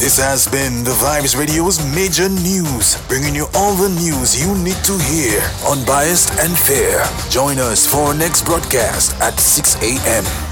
This has been the Vibes Radio's Major News, bringing you all the news you need to hear, unbiased and fair. Join us for our next broadcast at 6 a.m.